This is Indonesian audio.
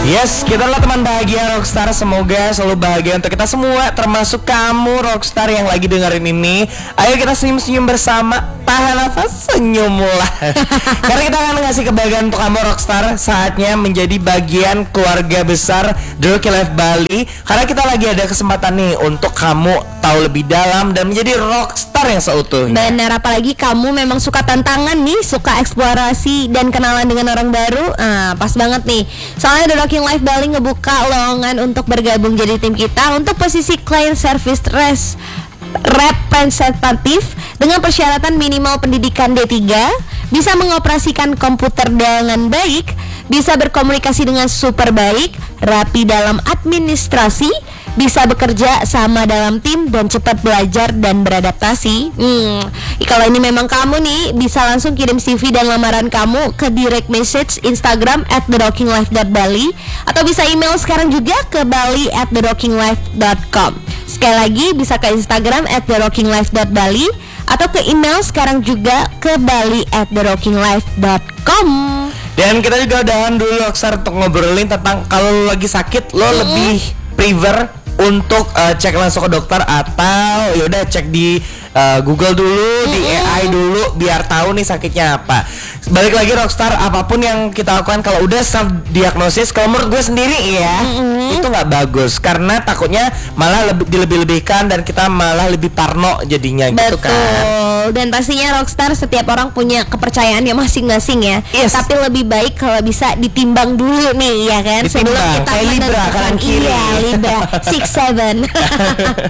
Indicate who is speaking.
Speaker 1: Yes, kita adalah teman bahagia Rockstar. Semoga selalu bahagia untuk kita semua, termasuk kamu Rockstar yang lagi dengerin ini. Ayo kita senyum-senyum bersama. Tahan nafas, senyumlah. Karena kita akan ngasih kebahagiaan untuk kamu Rockstar. Saatnya menjadi bagian keluarga besar The Rocky Life Bali. Karena kita lagi ada kesempatan nih untuk kamu tahu lebih dalam dan menjadi Rockstar yang seutuhnya.
Speaker 2: Benar, apalagi kamu memang suka tantangan nih, suka eksplorasi dan kenalan dengan orang baru. Pas banget nih. Soalnya The Rocky Life Bali ngebuka lowongan untuk bergabung jadi tim kita untuk posisi client service representatif dengan persyaratan minimal pendidikan D3, bisa mengoperasikan komputer dengan baik, bisa berkomunikasi dengan super baik, rapi dalam administrasi, bisa bekerja sama dalam tim dan cepat belajar dan beradaptasi. Kalau ini memang kamu nih, bisa langsung kirim CV dan lamaran kamu ke direct message Instagram @therockinglife.bali atau bisa email sekarang juga ke bali@therockinglife.com. Sekali lagi bisa ke Instagram @therockinglife.bali atau ke email sekarang juga ke bali@therockinglife.com.
Speaker 1: Dan kita juga udahan dulu Rockstar untuk ngobrolin tentang kalau lagi sakit lo lebih prefer untuk cek langsung ke dokter atau yaudah cek di Google dulu, di AI dulu biar tahu nih sakitnya apa. Balik lagi Rockstar, apapun yang kita lakukan kalau udah self diagnosis, kalau menurut gue sendiri ya itu nggak bagus karena takutnya malah dilebih-lebihkan dan kita malah lebih parno jadinya.
Speaker 2: Betul.
Speaker 1: Gitu kan.
Speaker 2: Dan pastinya Rockstar setiap orang punya kepercayaannya masing-masing ya.
Speaker 1: Yes.
Speaker 2: Tapi lebih baik kalau bisa ditimbang dulu nih ya kan.
Speaker 1: Ditimbang,
Speaker 2: Sebelum kita
Speaker 1: kayak Libra,
Speaker 2: menentukan.
Speaker 1: kanan kiri.
Speaker 2: Iya, Libra 6-7